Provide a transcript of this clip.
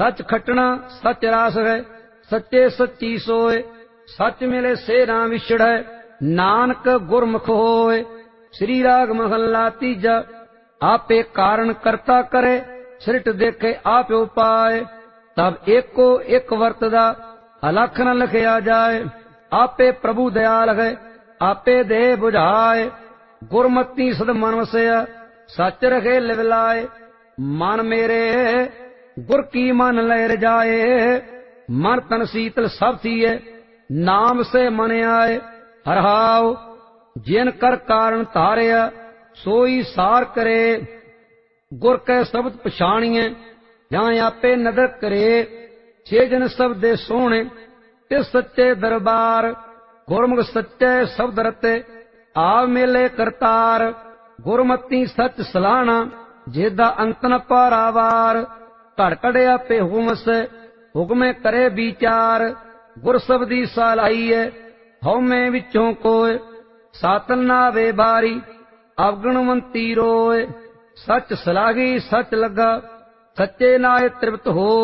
सच खटना सच रास है, सच्चे सच्ची सोए। सच मिले से ना विछड़ै, नानक गुरमुख होए। श्री राग महला तीजा। आपे कारण करता करे, सृट देखे आप उपाय। तब एको एक वर्तदा, अलख न लिखिया जाए। आपे प्रभु दयाल है, आपे दे बुझाए। गुरमति सद मन वसया, सच रखे लिवलाए। मन मेरे गुर की मन लहर जाए, मन तन शीतल सब थिए, नाम से मन आए। हरहाव जिन कर कारण धारिया, सोई सार करे। गुर कै शब्द पछाणिए, जहाँ आपे नदर करे। छे जन शब्दे सोहणे, तिस सच्चे दरबार। गुरमुख सच्चे शब्द रते, आव मेले करतार। गुरमति सच सलाहना, जेदा अंत न पारावार। घड़ घड़ आपे हुक्म से, हुक्मे करे विचार। गुर शब्दी सलाहिए, हौमे विचों कोय। सातन नावे बारी, अवगुणवंती रोए। सच सलाही सच लगा, सच्चे नाय तृप्त हो।